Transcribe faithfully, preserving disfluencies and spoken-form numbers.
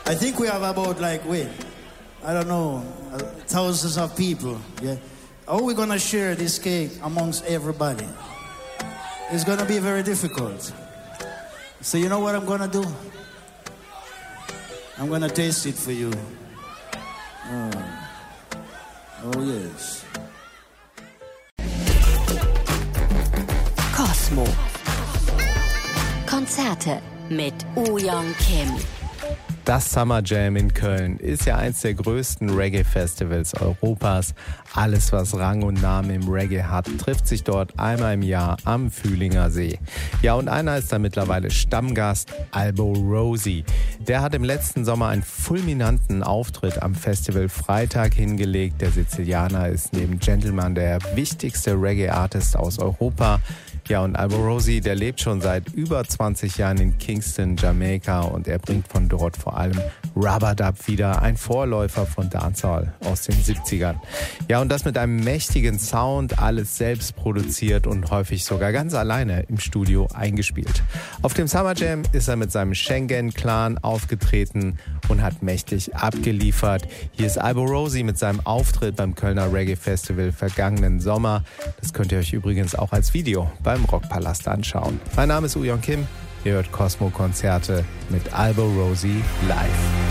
I think we have about like, wait, I don't know, uh, thousands of people. Yeah. How are we going to share this cake amongst everybody? It's going to be very difficult. So you know what I'm going to do? I'm going to taste it for you. Oh, oh yes. Cosmo. Konzerte mit Ooyong Kim. Das Summer Jam in Köln ist ja eins der größten Reggae-Festivals Europas. Alles, was Rang und Namen im Reggae hat, trifft sich dort einmal im Jahr am Fühlinger See. Ja, und einer ist da mittlerweile Stammgast, Albo Rosie. Der hat im letzten Sommer einen fulminanten Auftritt am Festival Freitag hingelegt. Der Sizilianer ist neben Gentleman der wichtigste Reggae-Artist aus Europa. Ja, und Albo Rosie, der lebt schon seit über zwanzig Jahren in Kingston, Jamaika, und er bringt von dort vor allem Rubber-Dub wieder, ein Vorläufer von Dancehall aus den siebzigern. Ja, und das mit einem mächtigen Sound, alles selbst produziert und häufig sogar ganz alleine im Studio eingespielt. Auf dem Summer Jam ist er mit seinem Schengen-Clan aufgetreten und hat mächtig abgeliefert. Hier ist Albo Rosie mit seinem Auftritt beim Kölner Reggae Festival vergangenen Sommer. Das könnt ihr euch übrigens auch als Video beim Rockpalast anschauen. Mein Name ist Ooyong Kim. Ihr hört Cosmo Konzerte mit Albo Rosie live.